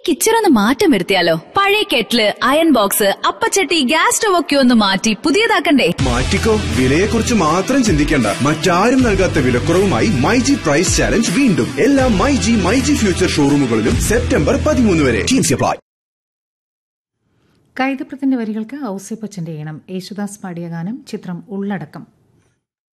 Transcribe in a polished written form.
കിച്ചറൊന്ന് മാറ്റം വരുത്തിയാലോ? പഴയ kettle, iron box, അപ്പച്ചട്ടി, gas stove ഒക്കെ ഒന്ന് മാറ്റി പുതിയതാക്കണ്ടേ? മാറ്റിക്കോ. വിലയെക്കുറിച്ച് മാത്രം ചിന്തിക്കണ്ട. മറ്റാരും നൽകാത്ത വിലക്കുറവുമായി മൈജി പ്രൈസ് ചാലഞ്ച് വീണ്ടും എല്ലാ മൈജി ഫ്യൂച്ചർ ഷോറൂമുകളിലും സെപ്റ്റംബർ 13 വരെ. Teams apply. കൈതപ്രത്തിന്റെ വരികൾക്ക് ഔസേപ്പച്ചന്റെ ഈണം. യേശുദാസ് പാടിയ ഗാനം. ചിത്രം ഉള്ളടക്കം.